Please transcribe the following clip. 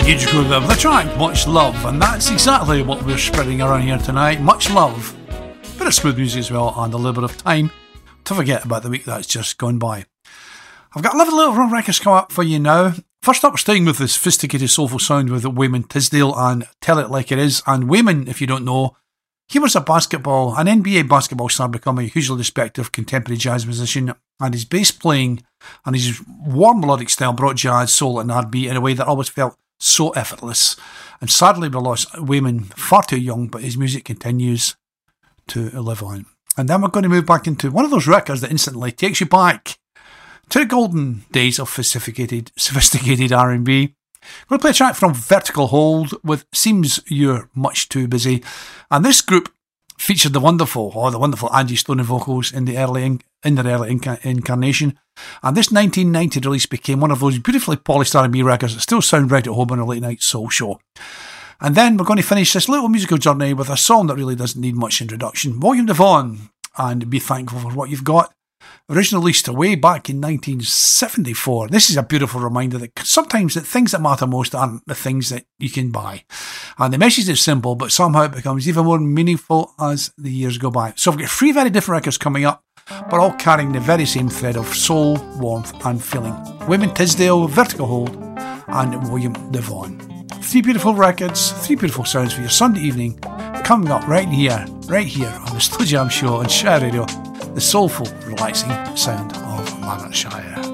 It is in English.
Gage Groove there with the track Much Love, and that's exactly what we're spreading around here tonight. Much love, bit of smooth music as well, and a little bit of time to forget about the week that's just gone by. I've got 11 little records coming up for you now. First up, we're staying with this sophisticated soulful sound with Wayman Tisdale and Tell It Like It Is. And Wayman, if you don't know, he was an NBA basketball star, becoming a hugely respected contemporary jazz musician, and his bass playing and his warm melodic style brought jazz, soul and R&B in a way that always felt so effortless. And sadly we lost Wayman far too young, but his music continues to live on. And then we're going to move back into one of those records that instantly takes you back to the golden days of sophisticated R&B. I'm going to play a track from Vertical Hold with Seems You're Much Too Busy. And this group featured the wonderful Angie Stone vocals in their early incarnation. And this 1990 release became one of those beautifully polished R&B records that still sound right at home on a late night soul show. And then we're going to finish this little musical journey with a song that really doesn't need much introduction. William DeVaughn and Be Thankful for What You've Got. Originally released way back in 1974. This is a beautiful reminder that sometimes the things that matter most aren't the things that you can buy. And the message is simple, but somehow it becomes even more meaningful as the years go by. So I've got 3 very different records coming up, but all carrying the very same thread of soul, warmth and feeling. Wayman Tisdale, Vertical Hold and William DeVaughn. 3 beautiful records, 3 beautiful sounds for your Sunday evening, coming up right here on the Slow Jam Show on Shire Radio, the soulful, relaxing sound of Lanarkshire.